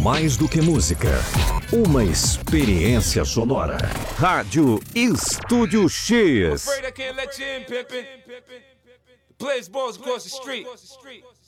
mais do que música, uma experiência sonora. Rádio Estúdio X. Afraid I can't let you in, pimpin'. The place balls across the street.